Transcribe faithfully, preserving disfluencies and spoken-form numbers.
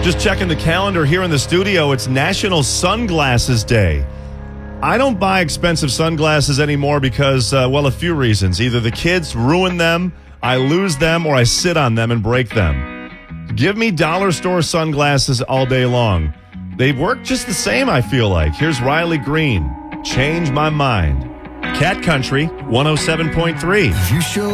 Just checking the calendar here in the studio. It's National Sunglasses Day. I don't buy expensive sunglasses anymore because, uh, well, a few reasons. Either the kids ruin them, I lose them, or I sit on them and break them. Give me dollar store sunglasses all day long. They work just the same, I feel like. Here's Riley Green. Change My Mind. Cat Country one oh seven point three. You show